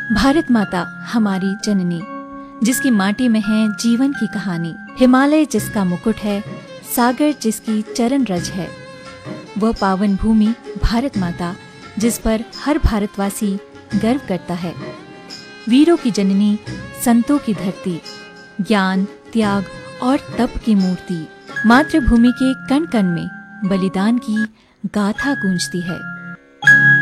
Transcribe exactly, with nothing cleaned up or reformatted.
भारत माता हमारी जननी, जिसकी माटी में है जीवन की कहानी। हिमालय जिसका मुकुट है, सागर जिसकी चरण रज है, वह पावन भूमि भारत माता जिस पर हर भारतवासी गर्व करता है। वीरों की जननी, संतों की धरती, ज्ञान, त्याग और तप की मूर्ति। मातृभूमि के कण कण में बलिदान की गाथा गूंजती है।